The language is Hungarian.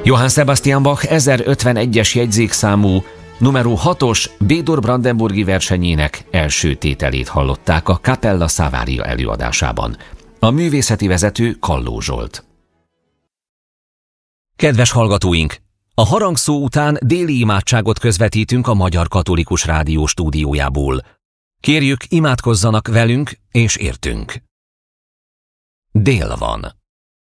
Johann Sebastian Bach 1051-es jegyzékszámú, numeró 6-os B-dur brandenburgi versenyének első tételét hallották a Capella Savaria előadásában. A művészeti vezető Kalló Zsolt. Kedves hallgatóink! A harangszó után déli imádságot közvetítünk a Magyar Katolikus Rádió stúdiójából. Kérjük, imádkozzanak velünk és értünk. Dél van.